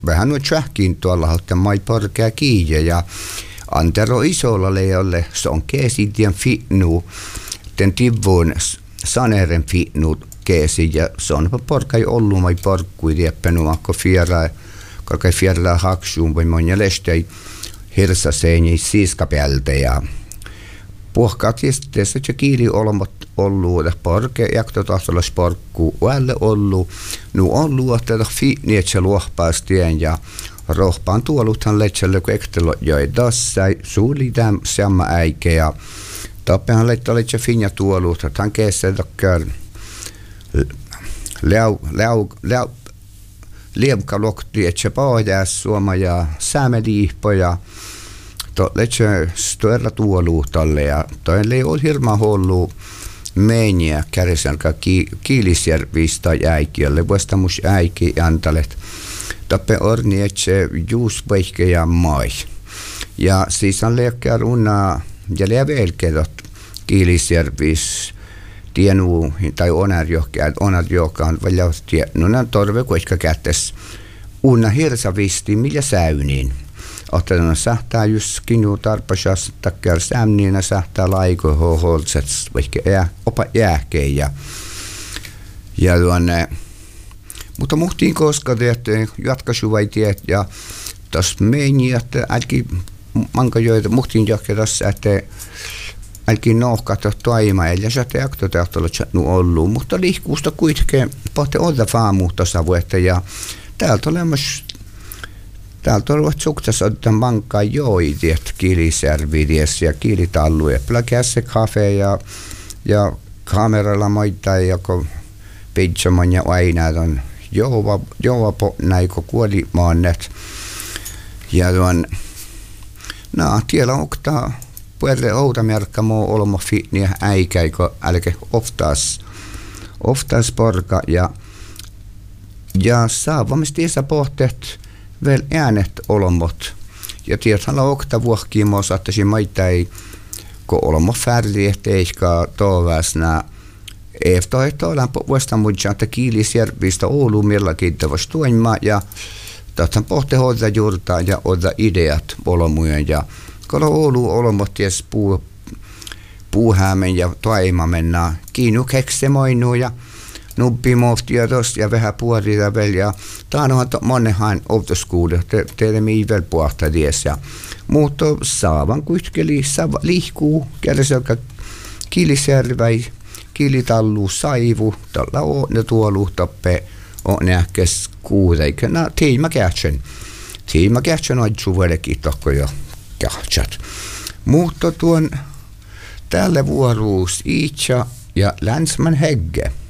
Vähän nuo tjähkiin tuolla hautta mai porkea kiije ja Antero isolla leijolle se on keesitien fitnu, den tivun saneren fitnu keesi ja se on porkai ollut mai porkkui rieppänu makko fierraa haksuun vai monia lestei hirsaseeni siiskapeltä ja puhkaatisesti tässä kiili ollut porke jakto tahtolla sporkku välle ollut nu ollut että fitni että se luohpaastien ja rohpaan tuoluthan letselle kun ektelo joi tässä suuli täm samma äike ja tappehan letta letse finja tuolut että han keessä dokkar liemkalokti että se pohjas suoma ja säämeliihpo ja to letse stoerra tuoluutalle ja toille oli hirma hullu meeniä kärjensälkä Kiilisjärvistä äikiölle vuostamus äiki antalet tappe orni että se juuspäihke ja mai ja siis on leikkiä unna ja levelkedot Kiilisjärvis tienu tai onarjohka on välillä no torve kuinka kätes unna hirsavisti millä säyniin otetaan sähtää just kinu tarpasas takkar sämniinä sähtää laiko holsets vaikka opa jääkeen ja tuonne mutta muhtiin koska tehty jatkasuvaitie ja tas meini että älki manka joita muhtiin jahkedassa että älki nohkata toima ja se teakto tehtävä nu ollut mutta liikkuusta kuitenkin pohti olla faamuutta savuetta ja täältä olivat suksessa otetaan mankaa joitiet Kiilisjärvidies ja Kiilitalluja plakässä kafe ja kameralla moita ja pizzaman ja aina on jova näikö kuoli maannet ja tuon tiellä oktaa puolelle outamärkkä muu olema fitniä äikäikö älke oftas porka ja saavamista isä pohteet vielä äänet olomot ja tiedäthän okta vuohkiin muu saattaisi maita ei kun olema färdi etteikö toiväsnä ehtoehto ollaan vuosta muuttaa että Kiilisjärvistä Ouluun meilläkin tavas tuoimaa ja tahtan pohti hoida juurta ja olla ideat olomujen ja kun Oulu olomot ties puuhäämen ja toima mennään kiinu keksemoinu ja nubbi muftiodos ja vähän puolita vielä ja taanohan monnehan autoskuude teille miivel puhta ties ja mutta saavan kuitkeli liikkuu kädessä Kiilisjärväi Kiilitallu saivu tällä on ne tuolu tappe on näkes kuudeikö tiima kähtsän on suvellekin tokko jo kähtsät mutta tuon tälle vuoruus Iitsa ja Länsman Hegge